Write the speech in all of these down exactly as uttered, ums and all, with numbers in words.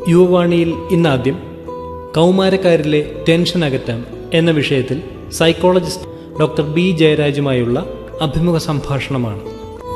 യുവവാണിയിൽ ഇന്നാദ്യം കൗമാരക്കാരിലെ tension അകറ്റാം എന്ന വിഷയത്തിൽ psychologist doctor B ജയരാജുമായുള്ള അഭിമുഖ സംഭാഷണമാണ്.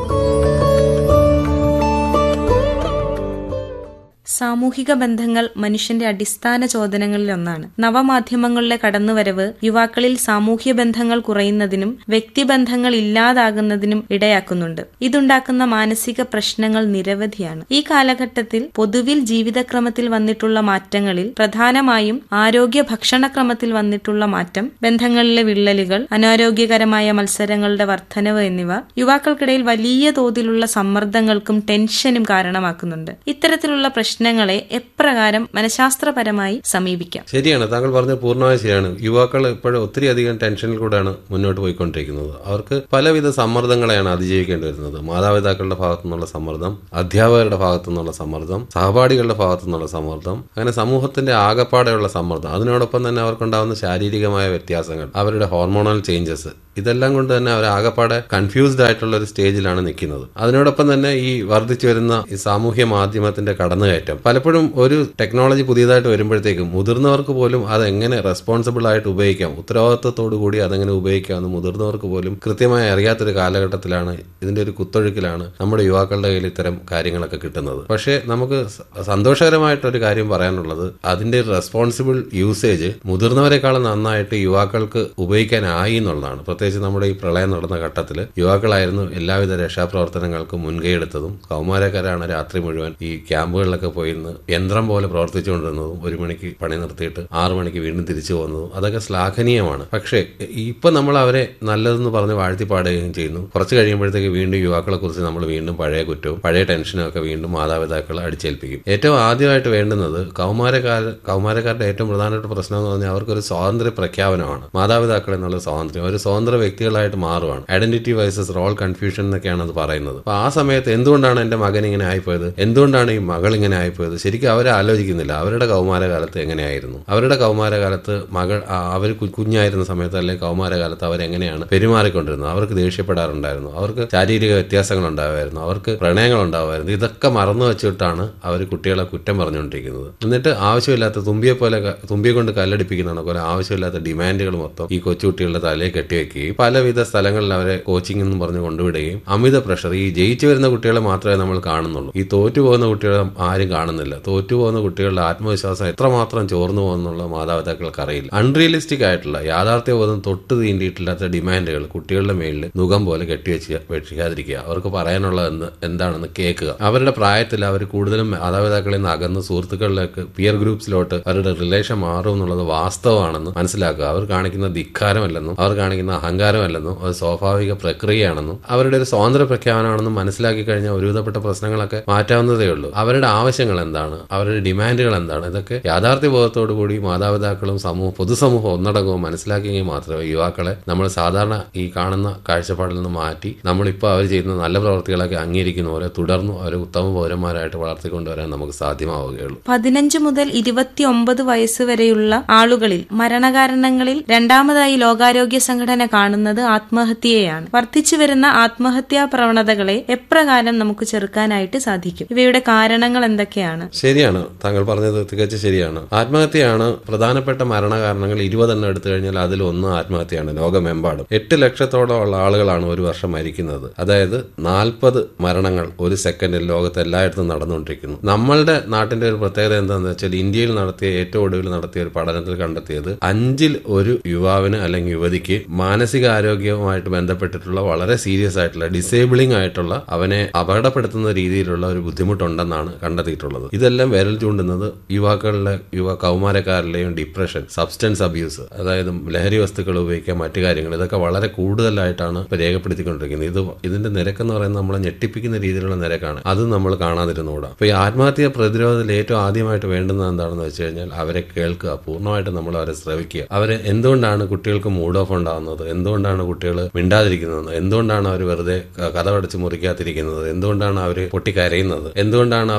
സാമൂഹിക ബന്ധങ്ങൾ മനുഷ്യന്റെ അടിസ്ഥാന ചോദനകളിലൊന്നാണ്. നവമാധ്യമങ്ങളുടെ കടന്നുവരവ് യുവാക്കളിൽ സാമൂഹ്യ ബന്ധങ്ങൾ കുറയുന്നതിനും വ്യക്തിബന്ധങ്ങൾ ഇല്ലാതാകുന്നതിനും ഇടയാക്കുന്നുണ്ട്. ഇതുണ്ടാക്കുന്ന മാനസിക പ്രശ്നങ്ങൾ നിരവധിയാണ്. ഈ കാലഘട്ടത്തിൽ പൊതുവിൽ ജീവിതക്രമത്തിൽ വന്നിട്ടുള്ള മാറ്റങ്ങളിൽ പ്രധാനമായും ആരോഗ്യ ഭക്ഷണക്രമത്തിൽ വന്നിട്ടുള്ള മാറ്റം, ബന്ധങ്ങളിലെ വിള്ളലുകൾ, അനാരോഗ്യകരമായ മത്സരങ്ങളുടെ വർധനവ് എന്നിവ യുവാക്കൾക്കിടയിൽ വലിയ തോതിലുള്ള സമ്മർദ്ദങ്ങൾക്കും ടെൻഷനും കാരണമാക്കുന്നുണ്ട്. ഇത്തരത്തിലുള്ള പ്രശ്നങ്ങളെ എപ്രകാരം മനഃശാസ്ത്രപരമായി സമീപിക്കാം? ശരിയാണ്, താങ്കൾ പറഞ്ഞത് പൂർണ്ണമായി ശരിയാണ്. യുവാക്കൾ ഇപ്പോഴും ഒത്തിരി അധികം ടെൻഷനിൽ കൂടെയാണ് മുന്നോട്ട് പോയിക്കൊണ്ടിരിക്കുന്നത്. അവർക്ക് പലവിധ സമ്മർദ്ദങ്ങളെയാണ് അതിജീവിക്കേണ്ടി വരുന്നത്. മാതാപിതാക്കളുടെ ഭാഗത്തു നിന്നുള്ള സമ്മർദ്ദം, അധ്യാപകരുടെ ഭാഗത്തു നിന്നുള്ള സമ്മർദ്ദം, സഹപാഠികളുടെ ഭാഗത്തു നിന്നുള്ള സമ്മർദ്ദം, അങ്ങനെ സമൂഹത്തിന്റെ ആകപ്പാടെയുള്ള സമ്മർദ്ദം, അതിനോടൊപ്പം തന്നെ അവർക്കുണ്ടാകുന്ന ശാരീരികമായ വ്യത്യാസങ്ങൾ, അവരുടെ ഹോർമോണൽ ചേഞ്ചസ്, ഇതെല്ലാം കൊണ്ട് തന്നെ അവർ ആകപ്പാടെ കൺഫ്യൂസ്ഡ് ആയിട്ടുള്ള ഒരു സ്റ്റേജിലാണ് നിൽക്കുന്നത്. അതിനോടൊപ്പം തന്നെ ഈ വർദ്ധിച്ചു വരുന്ന ഈ സാമൂഹ്യ മാധ്യമത്തിന്റെ കടന്നുകയറ്റം, പലപ്പോഴും ഒരു ടെക്നോളജി പുതിയതായിട്ട് വരുമ്പോഴത്തേക്കും മുതിർന്നവർക്ക് പോലും അതെങ്ങനെ റെസ്പോൺസിബിൾ ആയിട്ട് ഉപയോഗിക്കാം, ഉത്തരവാദിത്വത്തോടു കൂടി അതെങ്ങനെ ഉപയോഗിക്കാമെന്ന് മുതിർന്നവർക്ക് പോലും കൃത്യമായി അറിയാത്തൊരു കാലഘട്ടത്തിലാണ്, ഇതിന്റെ ഒരു കുത്തൊഴുക്കിലാണ് നമ്മുടെ യുവാക്കളുടെ കയ്യിൽ ഇത്തരം കാര്യങ്ങളൊക്കെ കിട്ടുന്നത്. പക്ഷേ നമുക്ക് സന്തോഷകരമായിട്ടൊരു കാര്യം പറയാനുള്ളത്, അതിന്റെ റെസ്പോൺസിബിൾ യൂസേജ് മുതിർന്നവരെക്കാളും നന്നായിട്ട് യുവാക്കൾക്ക് ഉപയോഗിക്കാനായി എന്നുള്ളതാണ്. പ്രത്യേകിച്ച് നമ്മുടെ ഈ പ്രളയം നടന്ന ഘട്ടത്തിൽ യുവാക്കളായിരുന്നു എല്ലാവിധ രക്ഷാപ്രവർത്തനങ്ങൾക്കും മുൻകൈയെടുത്തതും. കൗമാരക്കാരാണ് രാത്രി മുഴുവൻ ഈ ക്യാമ്പുകളിലൊക്കെ പോയിരുന്ന് യന്ത്രം പോലെ പ്രവർത്തിച്ചുകൊണ്ടിരുന്നതും, ഒരു മണിക്ക് പണി നിർത്തിയിട്ട് ആറു മണിക്ക് വീണ്ടും തിരിച്ചു പോകുന്നതും, അതൊക്കെ ശ്ലാഘനീയമാണ്. പക്ഷേ ഇപ്പൊ നമ്മൾ അവരെ നല്ലതെന്ന് പറഞ്ഞ് വാഴ്ത്തിപ്പാടുകയും ചെയ്യുന്നു. കുറച്ച് കഴിയുമ്പോഴത്തേക്ക് വീണ്ടും യുവാക്കളെ കുറിച്ച് നമ്മൾ വീണ്ടും പഴയ കുറ്റവും പഴയ ടെൻഷനും ഒക്കെ വീണ്ടും മാതാപിതാക്കൾ അടിച്ചേൽപ്പിക്കും. ഏറ്റവും ആദ്യമായിട്ട് വേണ്ടുന്നത് കൗമാരക്കാർ കൗമാരക്കാരുടെ ഏറ്റവും പ്രധാനപ്പെട്ട പ്രശ്നം എന്ന് പറഞ്ഞാൽ അവർക്കൊരു സ്വാതന്ത്ര്യ പ്രഖ്യാപനമാണ്. മാതാപിതാക്കൾ എന്നുള്ള സ്വാതന്ത്ര്യം, ഒരു സ്വതന്ത്ര വ്യക്തികളായിട്ട് മാറുവാണ്. ഐഡന്റിറ്റി വൈസസ് റോൾ കൺഫ്യൂഷൻ എന്നൊക്കെയാണ് അത് പറയുന്നത്. അപ്പൊ ആ സമയത്ത് എന്തുകൊണ്ടാണ് എന്റെ മകൻ ഇങ്ങനെ ആയിപ്പോയത്, എന്തുകൊണ്ടാണ് ഈ മകൾ ഇങ്ങനെ ആയിപ്പോയത്, ശരിക്കും അവരെ ആലോചിക്കുന്നില്ല. അവരുടെ കൗമാരകാലത്ത് എങ്ങനെയായിരുന്നു, അവരുടെ കൗമാരകാലത്ത് മകൾ അവർ കുഞ്ഞായിരുന്ന സമയത്ത് അല്ലെങ്കിൽ കൗമാരകാലത്ത് അവരെങ്ങനെയാണ് പെരുമാറിക്കൊണ്ടിരുന്നത്, അവർക്ക് ദേഷ്യപ്പെടാറുണ്ടായിരുന്നു, അവർക്ക് ശാരീരിക വ്യത്യാസങ്ങൾ ഉണ്ടാവുമായിരുന്നു, അവർക്ക് പ്രണയങ്ങൾ ഉണ്ടാവുമായിരുന്നു. ഇതൊക്കെ മറന്നു വെച്ചിട്ടാണ് അവർ കുട്ടികളെ കുറ്റം പറഞ്ഞുകൊണ്ടിരിക്കുന്നത്. എന്നിട്ട് ആവശ്യമില്ലാത്ത തുമ്പിയെ പോലെ തുമ്പിയെ കൊണ്ട് കല്ലടിപ്പിക്കുന്നതാണ് പോലെ ആവശ്യമില്ലാത്ത ഡിമാൻഡുകൾ മൊത്തം ഈ കൊച്ചുകുട്ടികളുടെ തലയിൽ കെട്ടിവെക്കുകയും പലവിധ സ്ഥലങ്ങളിൽ അവരെ കോച്ചിങ് എന്ന് പറഞ്ഞ് കൊണ്ടുവിടുകയും, അമിത പ്രഷർ, ഈ ജയിച്ചു വരുന്ന കുട്ടികളെ മാത്രമേ നമ്മൾ കാണുന്നുള്ളൂ, ഈ തോറ്റു പോകുന്ന കുട്ടികളെ ആരും കാണുന്നില്ല. തോറ്റുപോകുന്ന കുട്ടികളുടെ ആത്മവിശ്വാസം എത്രമാത്രം ചോർന്നു പോകുന്നുള്ള മാതാപിതാക്കൾക്ക് അറിയില്ല. അൺറിയലിസ്റ്റിക് ആയിട്ടുള്ള യാഥാർത്ഥ്യബോധം തൊട്ട് തീണ്ടിയിട്ടില്ലാത്ത ഡിമാൻഡുകൾ കുട്ടികളുടെ മേലിൽ നുകം പോലെ കെട്ടിവെച്ച് വെച്ചിരിക്കാതിരിക്കുക. അവർക്ക് പറയാനുള്ളത് എന്താണെന്ന് കേൾക്കുക. അവരുടെ പ്രായത്തിൽ അവർ കൂടുതലും മാതാപിതാക്കളിൽ നിന്ന് അകന്ന് സുഹൃത്തുക്കളിലേക്ക്, പിയർ ഗ്രൂപ്പ്സിലോട്ട് അവരുടെ റിലേഷൻ മാറും എന്നുള്ളത് വാസ്തവമാണെന്ന് മനസ്സിലാക്കുക. അവർ കാണിക്കുന്ന ധിക്കാരമല്ലെന്നും അവർ കാണിക്കുന്ന അഹങ്കാരമല്ലെന്നും അത് സ്വാഭാവിക പ്രക്രിയയാണെന്നും അവരുടെ ഒരു സ്വാതന്ത്ര്യ പ്രഖ്യാപനമാണെന്നും മനസ്സിലാക്കി കഴിഞ്ഞാൽ ഒരുവിധപ്പെട്ട പ്രശ്നങ്ങളൊക്കെ മാറ്റാവുന്നതേ ഉള്ളൂ. അവരുടെ ആവശ്യങ്ങൾ എന്താണ്, അവരുടെ ഡിമാൻഡുകൾ എന്താണ്, ഇതൊക്കെ യാഥാർത്ഥ്യബോധത്തോടു കൂടി മാതാപിതാക്കളും സമൂഹം പൊതുസമൂഹം ഒന്നടങ്കവും മനസ്സിലാക്കിയെങ്കിൽ മാത്രമേ യുവാക്കളെ നമ്മൾ സാധാരണ ഈ കാണുന്ന കാഴ്ചപ്പാടിൽ നിന്ന് മാറ്റി നമ്മളിപ്പോൾ അവർ ചെയ്യുന്ന നല്ല പ്രവർത്തികളൊക്കെ അംഗീകരിക്കുന്ന പോലെ തുടർന്നു അവരെ ഉത്തമ പൗരന്മാരായിട്ട് വളർത്തിക്കൊണ്ടുവരാൻ നമുക്ക് സാധ്യമാവുകയുള്ളൂ. പതിനഞ്ച് മുതൽ ഇരുപത്തി ഒമ്പത് വയസ്സ് വരെയുള്ള ആളുകളിൽ മരണകാരണങ്ങളിൽ രണ്ടാമതായി ലോകാരോഗ്യ സംഘടന കാണുന്നത് ആത്മഹത്യയാണ്. വർദ്ധിച്ചു വരുന്ന ആത്മഹത്യാ പ്രവണതകളെ എപ്രകാരം നമുക്ക് ചെറുക്കാനായിട്ട് സാധിക്കും? ഇവയുടെ കാരണങ്ങൾ എന്തൊക്കെയാണ്? ശരിയാണ്, താങ്കൾ പറഞ്ഞത് തികച്ചും ശരിയാണ്. ആത്മഹത്യയാണ് പ്രധാനപ്പെട്ട മരണകാരണങ്ങൾ. ഇരുപതെണ്ണം എടുത്തു കഴിഞ്ഞാൽ അതിൽ ഒന്ന് ആത്മഹത്യയാണ്. ലോകമെമ്പാടും എട്ട് ലക്ഷത്തോളം ഉള്ള ആളുകളാണ് ഒരു വർഷം മരിക്കുന്നത്. അതായത് നാൽപ്പത് മരണങ്ങൾ ഒരു സെക്കൻഡിൽ ലോകത്ത് എല്ലായിടത്തും നടന്നുകൊണ്ടിരിക്കുന്നു. നമ്മളുടെ നാട്ടിന്റെ ഒരു പ്രത്യേകത എന്താണെന്ന് വെച്ചാൽ ഇന്ത്യയിൽ നടത്തിയ ഏറ്റവും ഒടുവിൽ നടത്തിയ ഒരു പഠനത്തിൽ കണ്ടെത്തിയത് അഞ്ചിൽ ഒരു യുവാവിന് അല്ലെങ്കിൽ യുവതിക്ക് മാനസികാരോഗ്യവുമായിട്ട് ബന്ധപ്പെട്ടിട്ടുള്ള വളരെ സീരിയസ് ആയിട്ടുള്ള ഡിസേബിളിംഗ് ആയിട്ടുള്ള അവനെ അപകടപ്പെടുത്തുന്ന രീതിയിലുള്ള ഒരു ബുദ്ധിമുട്ടുണ്ടെന്നാണ് കണ്ടെത്തിയിട്ടുള്ളത്. ഇതെല്ലാം വിരൽ ചൂണ്ടുന്നത് യുവാക്കളുടെ യുവ കൗമാരക്കാരിലെയും ഡിപ്രഷൻ, സബ്സ്റ്റൻസ് അബ്യൂസ്, അതായത് ലഹരി വസ്തുക്കൾ ഉപയോഗിക്കാൻ, മറ്റു കാര്യങ്ങൾ, ഇതൊക്കെ വളരെ കൂടുതലായിട്ടാണ് ഇപ്പൊ രേഖപ്പെടുത്തിക്കൊണ്ടിരിക്കുന്നത്. ഇത് ഇതിന്റെ നിരക്കെന്ന് പറയുന്നത് നമ്മളെ ഞെട്ടിപ്പിക്കുന്ന രീതിയിലുള്ള നിരക്കാണ്. അത് നമ്മൾ കാണാതിരുന്നുകൂടാ. അപ്പൊ ഈ ആത്മഹത്യ പ്രതിരോധത്തിൽ ഏറ്റവും ആദ്യമായിട്ട് വേണ്ടുന്നത് എന്താണെന്ന് വെച്ച് കഴിഞ്ഞാൽ അവരെ കേൾക്കുക, പൂർണ്ണമായിട്ട് നമ്മൾ അവരെ ശ്രവിക്കുക. അവരെ എന്തുകൊണ്ടാണ് കുട്ടികൾക്ക് മൂഡ് ഓഫ് ഉണ്ടാകുന്നത്, എന്തുകൊണ്ടാണ് കുട്ടികൾ മിണ്ടാതിരിക്കുന്നത്, എന്തുകൊണ്ടാണ് അവർ വെറുതെ കഥ അടച്ച് മുറിക്കാതിരിക്കുന്നത്, എന്തുകൊണ്ടാണ് അവർ പൊട്ടിക്കരയുന്നത്, എന്തുകൊണ്ടാണ് അവർ ഭക്ഷണം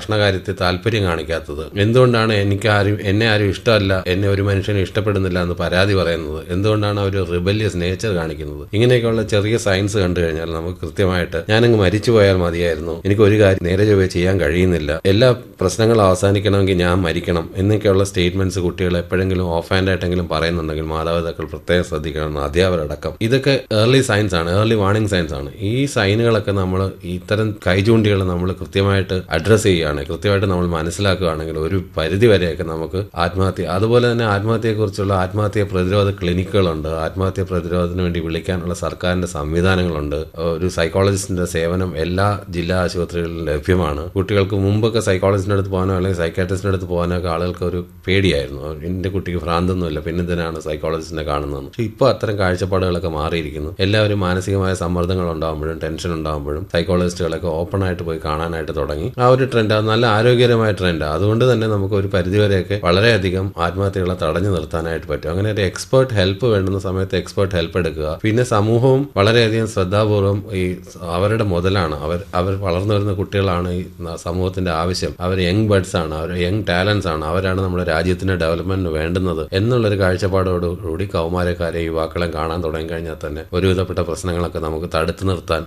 ഭക്ഷണകാര്യത്തിൽ താല്പര്യം കാണിക്കാത്തത്, എന്തുകൊണ്ടാണ് എനിക്ക് ആരും എന്നെ ആരും ഇഷ്ടമല്ല, എന്നെ ഒരു മനുഷ്യനും ഇഷ്ടപ്പെടുന്നില്ല എന്ന് പരാതി പറയുന്നത്, എന്തുകൊണ്ടാണ് അവർ റിബല്യസ് നേച്ചർ കാണിക്കുന്നത്, ഇങ്ങനെയൊക്കെയുള്ള ചെറിയ സയൻസ് കണ്ടു കഴിഞ്ഞാൽ നമുക്ക് കൃത്യമായിട്ട് ഞാനങ്ങ് മരിച്ചു പോയാൽ മതിയായിരുന്നു, എനിക്ക് ഒരു കാര്യം നേരെ ചൊവ്വേ ചെയ്യാൻ കഴിയുന്നില്ല, എല്ലാ പ്രശ്നങ്ങളും അവസാനിക്കണമെങ്കിൽ ഞാൻ മരിക്കണം എന്നൊക്കെയുള്ള സ്റ്റേറ്റ്മെന്റ്സ് കുട്ടികൾ എപ്പോഴെങ്കിലും ഓഫ് ഹാൻഡ് ആയിട്ടെങ്കിലും പറയുന്നുണ്ടെങ്കിൽ മാതാപിതാക്കൾ പ്രത്യേകം ശ്രദ്ധിക്കണം, അധ്യാപകരടക്കം. ഇതൊക്കെ ഏർലി സയൻസ് ആണ്, ഏർലി വാർണിംഗ് സയൻസ് ആണ്. ഈ സൈനുകളൊക്കെ നമ്മൾ ഇത്തരം കൈചൂണ്ടികൾ നമ്മൾ കൃത്യമായിട്ട് അഡ്രസ് ചെയ്യുകയാണ്, കൃത്യമായിട്ട് നമ്മൾ മനസ്സിലാക്കുകയാണെങ്കിൽ ഒരു പരിധി വരെയൊക്കെ നമുക്ക് ആത്മഹത്യ, അതുപോലെ തന്നെ ആത്മഹത്യയെക്കുറിച്ചുള്ള ആത്മഹത്യ പ്രതിരോധ ക്ലിനിക്കുകളുണ്ട്, ആത്മഹത്യ പ്രതിരോധത്തിന് വേണ്ടി വിളിക്കാനുള്ള സർക്കാരിന്റെ സംവിധാനങ്ങളുണ്ട്, ഒരു സൈക്കോളജിസ്റ്റിന്റെ സേവനം എല്ലാ ജില്ലാ ആശുപത്രികളിലും ലഭ്യമാണ്. കുട്ടികൾക്ക് മുമ്പൊക്കെ സൈക്കോളജിസ്റ്റിന്റെ അടുത്ത് പോകാനോ അല്ലെങ്കിൽ സൈക്കാട്രിസ്റ്റിന്റെ അടുത്ത് പോകാനോ ഒക്കെ ആളുകൾക്ക് ഒരു പേടിയായിരുന്നു, എന്റെ കുട്ടിക്ക് ഭ്രാന്തൊന്നുമില്ല പിന്നെ എന്തിനാണ് സൈക്കോളജിസ്റ്റിനെ കാണുന്നത്. പക്ഷെ ഇപ്പോൾ അത്തരം കാഴ്ചപ്പാടുകളൊക്കെ മാറിയിരിക്കുന്നു. എല്ലാവരും മാനസികമായ സമ്മർദ്ദങ്ങൾ ഉണ്ടാകുമ്പോഴും ടെൻഷൻ ഉണ്ടാകുമ്പോഴും സൈക്കോളജിസ്റ്റുകളൊക്കെ ഓപ്പൺ ആയിട്ട് പോയി കാണാനായിട്ട് തുടങ്ങി. ആ ഒരു ട്രെൻഡ് അത് നല്ല ആരോഗ്യകരമായ ട്രെൻഡാണ്. അതുകൊണ്ട് തന്നെ നമുക്ക് ഒരു പരിധിവരെയൊക്കെ വളരെയധികം ആത്മഹത്യകളെ തടഞ്ഞു നിർത്താനായിട്ട് പറ്റും. അങ്ങനെ ഒരു എക്സ്പേർട്ട് ഹെൽപ്പ് വേണ്ടുന്ന സമയത്ത് എക്സ്പേർട്ട് ഹെൽപ്പ് എടുക്കുക. പിന്നെ സമൂഹവും വളരെയധികം ശ്രദ്ധാപൂർവം, ഈ അവരുടെ മുതലാണ്, അവർ അവർ വളർന്നു വരുന്ന കുട്ടികളാണ് ഈ സമൂഹത്തിന്റെ ആവശ്യം, അവർ യങ് ബഡ്സ് ആണ്, അവർ യങ് ടാലൻസ് ആണ്, അവരാണ് നമ്മുടെ രാജ്യത്തിന്റെ ഡെവലപ്മെന്റിന് വേണ്ടുന്നത് എന്നുള്ളൊരു കാഴ്ചപ്പാടോടുകൂടി കൗമാരക്കാരെ യുവാക്കളെ കാണാൻ തുടങ്ങി കഴിഞ്ഞാൽ തന്നെ ഒരുവിധപ്പെട്ട പ്രശ്നങ്ങളൊക്കെ നമുക്ക് തടുത്തു നിർത്താൻ